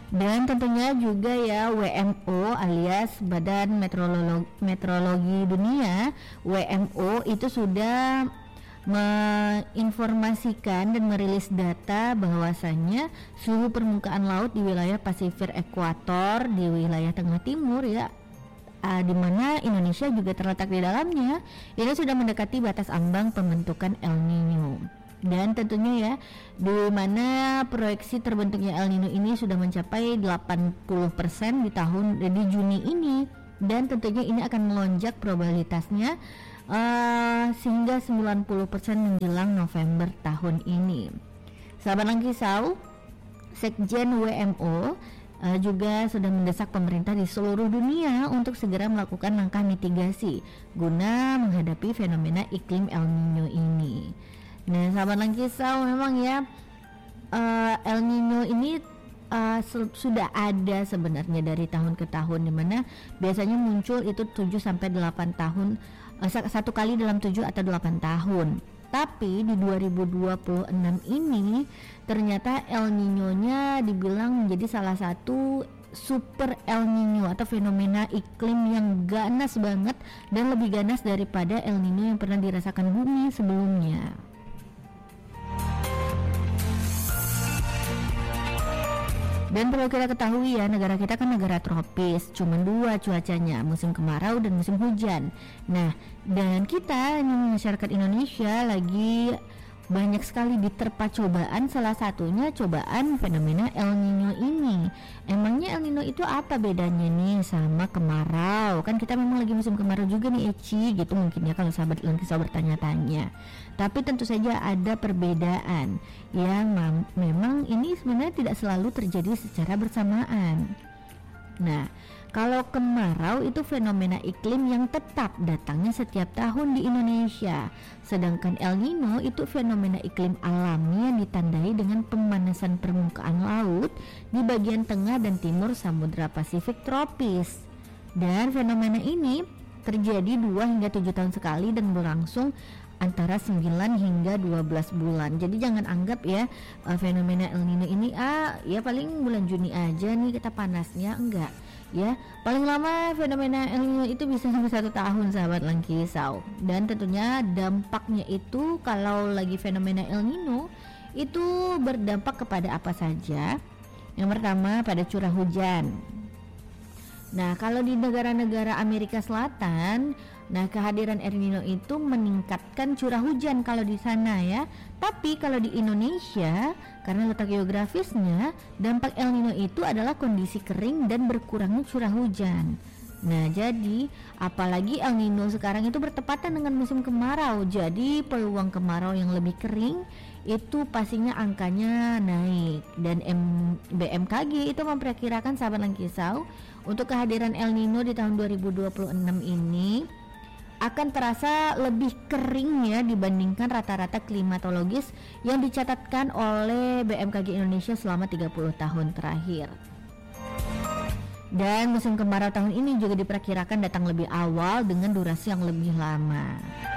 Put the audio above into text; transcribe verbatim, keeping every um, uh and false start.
Dan tentunya juga ya W M O alias Badan Meteorologi, Meteorologi Dunia W M O itu sudah menginformasikan dan merilis data bahwasannya suhu permukaan laut di wilayah Pasifik Ekuator di wilayah Tengah Timur ya, uh, di mana Indonesia juga terletak di dalamnya, ini sudah mendekati batas ambang pembentukan El Nino. Dan tentunya ya, di mana proyeksi terbentuknya El Nino ini sudah mencapai delapan puluh persen di tahun di Juni ini, dan tentunya ini akan melonjak probabilitasnya uh, sehingga sembilan puluh persen menjelang November tahun ini. Sahabat Langkisau, Sekjen W M O uh, juga sudah mendesak pemerintah di seluruh dunia untuk segera melakukan langkah mitigasi guna menghadapi fenomena iklim El Nino ini. Nah, sahabat Langkisau, memang ya uh, El Nino ini uh, su- sudah ada sebenarnya dari tahun ke tahun, dimana biasanya muncul itu tujuh sampai delapan tahun, uh, satu kali dalam tujuh atau delapan tahun. Tapi di dua ribu dua puluh enam ini ternyata El Nino-nya dibilang menjadi salah satu super El Nino atau fenomena iklim yang ganas banget dan lebih ganas daripada El Nino yang pernah dirasakan bumi sebelumnya. Dan perlu kita ketahui ya, negara kita kan negara tropis, cuma dua cuacanya, musim kemarau dan musim hujan. Nah, dan kita ini masyarakat Indonesia lagi banyak sekali diterpa cobaan, salah satunya cobaan fenomena El Nino ini. Emangnya El Nino itu apa bedanya nih sama kemarau? Kan kita memang lagi musim kemarau juga nih Eci, gitu mungkin ya kalau sahabat Langkisau bertanya-tanya. Tapi tentu saja ada perbedaan yang mam- memang ini sebenarnya tidak selalu terjadi secara bersamaan. Nah, kalau kemarau itu fenomena iklim yang tetap datangnya setiap tahun di Indonesia. Sedangkan El Nino itu fenomena iklim alami yang ditandai dengan pemanasan permukaan laut di bagian tengah dan timur Samudra Pasifik tropis. Dan fenomena ini terjadi dua hingga tujuh tahun sekali dan berlangsung antara sembilan hingga dua belas bulan. Jadi jangan anggap ya uh, fenomena El Nino ini ah ya paling bulan Juni aja nih kita panasnya, enggak. Ya, paling lama fenomena El Nino itu bisa sampai satu tahun sahabat Langkisau. Dan tentunya dampaknya itu kalau lagi fenomena El Nino itu berdampak kepada apa saja. Yang pertama pada curah hujan. Nah, kalau di negara-negara Amerika Selatan, nah kehadiran El Nino itu meningkatkan curah hujan kalau di sana ya. Tapi kalau di Indonesia, karena letak geografisnya, dampak El Nino itu adalah kondisi kering dan berkurangnya curah hujan. Nah, jadi apalagi El Nino sekarang itu bertepatan dengan musim kemarau. Jadi peluang kemarau yang lebih kering itu pastinya angkanya naik. Dan M- B M K G itu memperkirakan sahabat Langkisau untuk kehadiran El Nino di tahun dua ribu dua puluh enam ini akan terasa lebih kering ya dibandingkan rata-rata klimatologis yang dicatatkan oleh B M K G Indonesia selama tiga puluh tahun terakhir. Dan musim kemarau tahun ini juga diperkirakan datang lebih awal dengan durasi yang lebih lama.